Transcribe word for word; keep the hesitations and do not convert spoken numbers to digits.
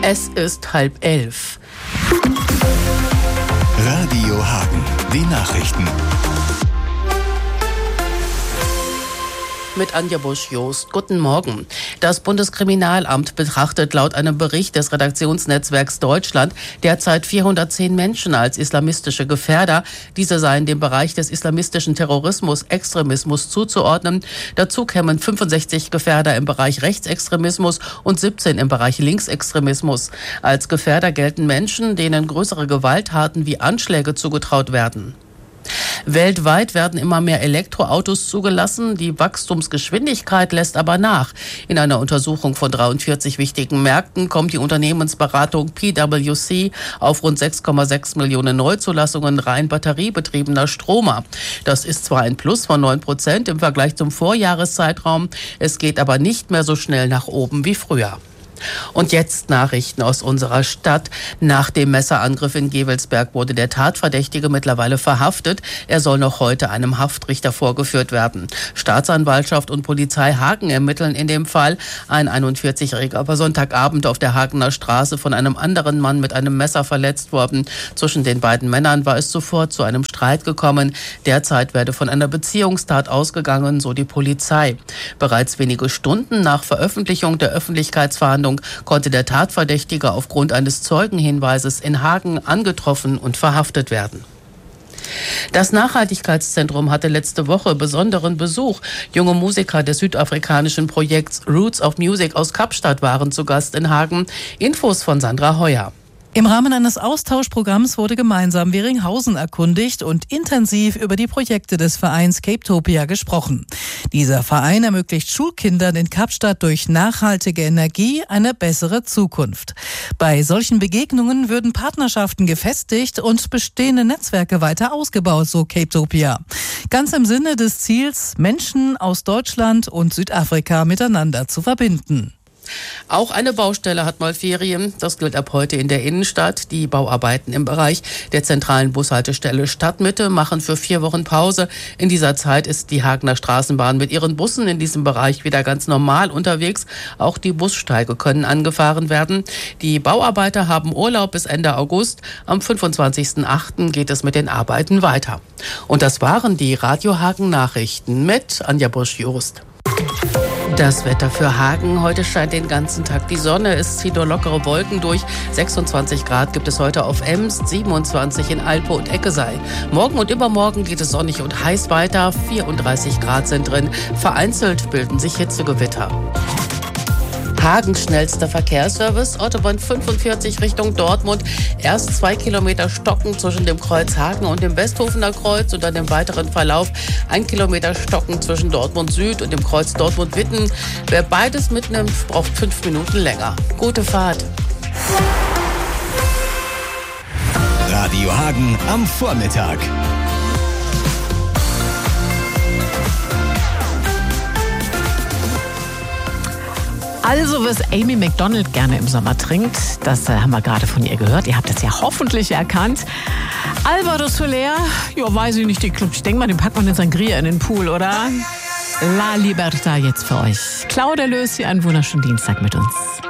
Es ist halb elf. Radio Hagen, die Nachrichten. Mit Anja Busch-Jost. Guten Morgen. Das Bundeskriminalamt betrachtet laut einem Bericht des Redaktionsnetzwerks Deutschland derzeit vierhundertzehn Menschen als islamistische Gefährder. Diese seien dem Bereich des islamistischen Terrorismus, Extremismus zuzuordnen. Dazu kämen fünfundsechzig Gefährder im Bereich Rechtsextremismus und siebzehn im Bereich Linksextremismus. Als Gefährder gelten Menschen, denen größere Gewalttaten wie Anschläge zugetraut werden. Weltweit werden immer mehr Elektroautos zugelassen. Die Wachstumsgeschwindigkeit lässt aber nach. In einer Untersuchung von dreiundvierzig wichtigen Märkten kommt die Unternehmensberatung P W C auf rund sechs Komma sechs Millionen Neuzulassungen rein batteriebetriebener Stromer. Das ist zwar ein Plus von neun Prozent im Vergleich zum Vorjahreszeitraum. Es geht aber nicht mehr so schnell nach oben wie früher. Und jetzt Nachrichten aus unserer Stadt. Nach dem Messerangriff in Gevelsberg wurde der Tatverdächtige mittlerweile verhaftet. Er soll noch heute einem Haftrichter vorgeführt werden. Staatsanwaltschaft und Polizei Hagen ermitteln in dem Fall. Ein einundvierzigjähriger war Sonntagabend auf der Hagener Straße von einem anderen Mann mit einem Messer verletzt worden. Zwischen den beiden Männern war es zuvor zu einem Streit gekommen. Derzeit werde von einer Beziehungstat ausgegangen, so die Polizei. Bereits wenige Stunden nach Veröffentlichung der Öffentlichkeitsverhandlung konnte der Tatverdächtige aufgrund eines Zeugenhinweises in Hagen angetroffen und verhaftet werden. Das Nachhaltigkeitszentrum hatte letzte Woche besonderen Besuch. Junge Musiker des südafrikanischen Projekts Roots of Music aus Kapstadt waren zu Gast in Hagen. Infos von Sandra Heuer. Im Rahmen eines Austauschprogramms wurde gemeinsam Weringhausen erkundigt und intensiv über die Projekte des Vereins Capetopia gesprochen. Dieser Verein ermöglicht Schulkindern in Kapstadt durch nachhaltige Energie eine bessere Zukunft. Bei solchen Begegnungen würden Partnerschaften gefestigt und bestehende Netzwerke weiter ausgebaut, so Capetopia. Ganz im Sinne des Ziels, Menschen aus Deutschland und Südafrika miteinander zu verbinden. Auch eine Baustelle hat mal Ferien. Das gilt ab heute in der Innenstadt. Die Bauarbeiten im Bereich der zentralen Bushaltestelle Stadtmitte machen für vier Wochen Pause. In dieser Zeit ist die Hagener Straßenbahn mit ihren Bussen in diesem Bereich wieder ganz normal unterwegs. Auch die Bussteige können angefahren werden. Die Bauarbeiter haben Urlaub bis Ende August. Am fünfundzwanzigsten achten geht es mit den Arbeiten weiter. Und das waren die Radio Hagen Nachrichten mit Anja Busch-Jost. Das Wetter für Hagen. Heute scheint den ganzen Tag die Sonne. Es zieht nur lockere Wolken durch. sechsundzwanzig Grad gibt es heute auf Ems, siebenundzwanzig in Alpe und Eckesei. Morgen und übermorgen geht es sonnig und heiß weiter. vierunddreißig Grad sind drin. Vereinzelt bilden sich Hitzegewitter. Hagens schnellster Verkehrsservice, Autobahn fünfundvierzig Richtung Dortmund. Erst zwei Kilometer stocken zwischen dem Kreuz Hagen und dem Westhofener Kreuz und dann im weiteren Verlauf ein Kilometer stocken zwischen Dortmund Süd und dem Kreuz Dortmund-Witten. Wer beides mitnimmt, braucht fünf Minuten länger. Gute Fahrt. Radio Hagen am Vormittag. Also, was Amy Macdonald gerne im Sommer trinkt, das äh, haben wir gerade von ihr gehört. Ihr habt das ja hoffentlich erkannt. Alvaro Soler, ja, weiß ich nicht, die Club. Ich denke mal, den packt man in Sangria in den Pool, oder? La Libertad jetzt für euch. Claudia Lösi, einen wunderschönen Dienstag mit uns.